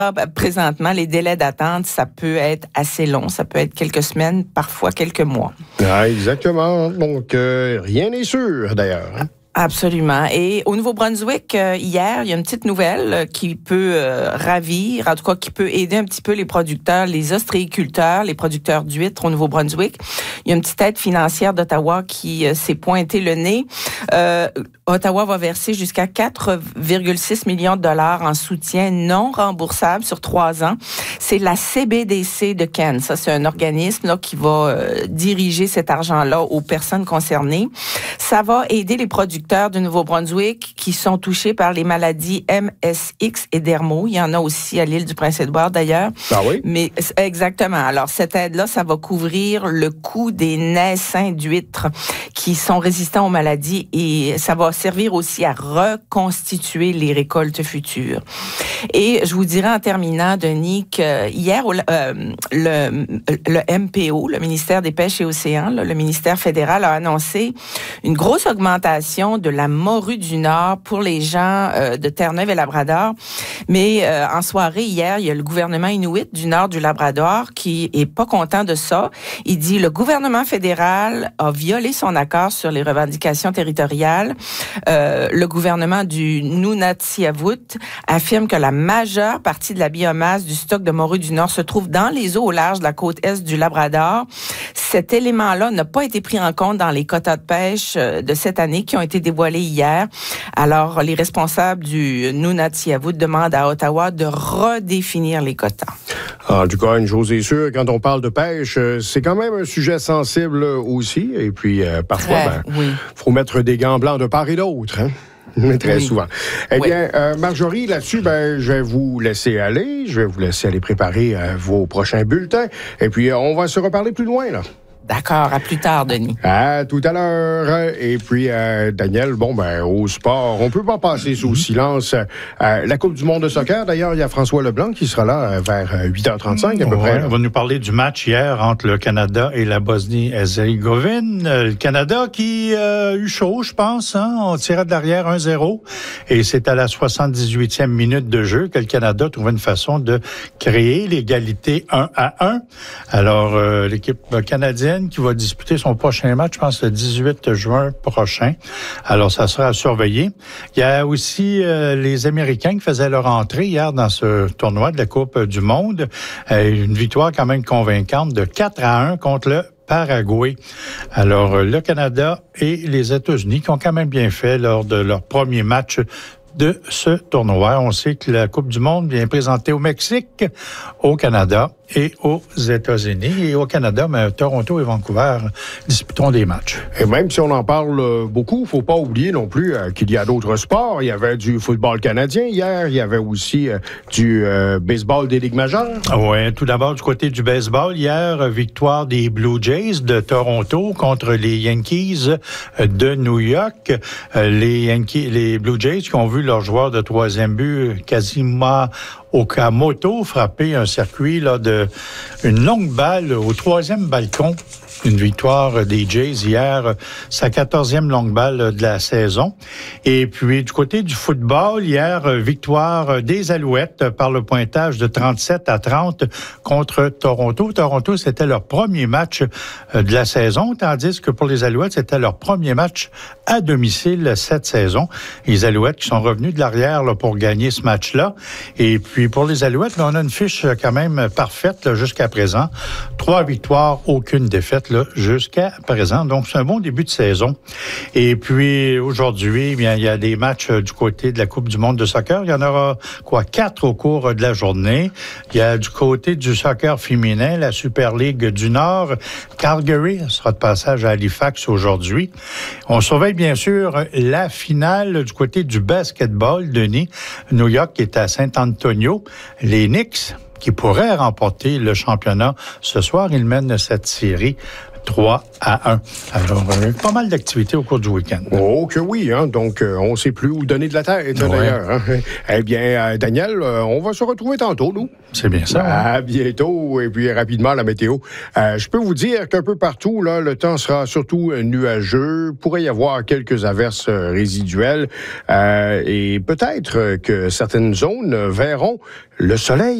présentement, les délais d'attente, ça peut être assez long. Ça peut être quelques semaines, parfois quelques mois. Ah, exactement. Donc, rien n'est sûr, d'ailleurs. Hein? Absolument. Et au Nouveau-Brunswick, hier, il y a une petite nouvelle qui peut ravir, en tout cas qui peut aider un petit peu les producteurs, les ostréiculteurs, les producteurs d'huîtres au Nouveau-Brunswick. Il y a une petite aide financière d'Ottawa qui s'est pointée le nez. Ottawa va verser jusqu'à 4,6 millions de dollars en soutien non remboursable sur 3 ans. C'est la CBDC de Kent. Ça, c'est un organisme là, qui va diriger cet argent-là aux personnes concernées. Ça va aider les producteurs du Nouveau-Brunswick qui sont touchés par les maladies MSX et Dermo. Il y en a aussi à l'île du Prince-Édouard, d'ailleurs. Ah oui? Mais exactement. Alors, cette aide-là, ça va couvrir le coût des naissins d'huîtres qui sont résistants aux maladies et ça va servir aussi à reconstituer les récoltes futures. Et je vous dirais en terminant, Denis, que hier, le MPO, le ministère des Pêches et Océans, le ministère fédéral, a annoncé une grosse augmentation de la morue du Nord pour les gens de Terre-Neuve et Labrador. Mais en soirée, hier, il y a le gouvernement inuit du Nord du Labrador qui est pas content de ça. Il dit le gouvernement fédéral a violé son accord sur les revendications territoriales. Le gouvernement du Nunavut affirme que la majeure partie de la biomasse du stock de morue du Nord se trouve dans les eaux au large de la côte est du Labrador. Cet élément-là n'a pas été pris en compte dans les quotas de pêche de cette année qui ont été dévoilés hier. Alors, les responsables du Nunavut demandent à Ottawa de redéfinir les quotas. En tout cas, une chose est sûre, quand on parle de pêche, c'est quand même un sujet sensible aussi. Et puis, parfois, faut mettre des gants blancs de part et d'autre, hein? Très souvent. Eh bien, Marjorie, là-dessus, je vais vous laisser aller. Je vais vous laisser aller préparer vos prochains bulletins. Et puis, on va se reparler plus loin, là. D'accord, à plus tard, Denis. À tout à l'heure. Et puis, Daniel, au sport, on peut pas passer sous silence la Coupe du monde de soccer. D'ailleurs, il y a François Leblanc qui sera là vers 8h35 à peu près. On va nous parler du match hier entre le Canada et la Bosnie-Herzégovine. Le Canada qui a eu chaud, je pense. Hein? On tirait de l'arrière 1-0. Et c'est à la 78e minute de jeu que le Canada trouvait une façon de créer l'égalité 1-1. Alors, l'équipe canadienne qui va disputer son prochain match, je pense, le 18 juin prochain. Alors, ça sera à surveiller. Il y a aussi les Américains qui faisaient leur entrée hier dans ce tournoi de la Coupe du monde. Une victoire quand même convaincante de 4-1 contre le Paraguay. Alors, le Canada et les États-Unis qui ont quand même bien fait lors de leur premier match de ce tournoi. On sait que la Coupe du monde vient présentée au Mexique, au Canada et aux États-Unis. Et au Canada, Toronto et Vancouver disputeront des matchs. Et même si on en parle beaucoup, il ne faut pas oublier non plus qu'il y a d'autres sports. Il y avait du football canadien hier. Il y avait aussi du baseball des ligues majeures. Oui, tout d'abord, du côté du baseball, hier, victoire des Blue Jays de Toronto contre les Yankees de New York. Les Blue Jays qui ont vu leur joueur de troisième but, Kazuma Okamoto, frapper un circuit là, de une longue balle au troisième balcon. Une victoire des Jays hier, sa 14e longue balle de la saison. Et puis, du côté du football, hier, victoire des Alouettes par le pointage de 37-30 contre Toronto. Toronto, c'était leur premier match de la saison, tandis que pour les Alouettes, c'était leur premier match à domicile cette saison. Les Alouettes qui sont revenus de l'arrière là, pour gagner ce match-là. Et puis, pour les Alouettes, là, on a une fiche quand même parfaite là, jusqu'à présent. 3 victoires, aucune défaite là, jusqu'à présent. Donc, c'est un bon début de saison. Et puis, aujourd'hui, bien, il y a des matchs du côté de la Coupe du monde de soccer. Il y en aura, 4 au cours de la journée. Il y a du côté du soccer féminin, la Super League du Nord. Calgary sera de passage à Halifax aujourd'hui. On surveille, bien sûr, la finale du côté du basketball, Denis. New York est à Saint-Antonio. Les Knicks qui pourraient remporter le championnat ce soir. Ils mènent cette série 3-1. Alors, pas mal d'activités au cours du week-end. Oh que oui, hein? Donc on ne sait plus où donner de la tête, d'ailleurs. Hein? Eh bien, Daniel, on va se retrouver tantôt, nous. C'est bien ça. À bientôt, et puis rapidement, la météo. Je peux vous dire qu'un peu partout, là, le temps sera surtout nuageux. Pourrait y avoir quelques averses résiduelles. Et peut-être que certaines zones verront le soleil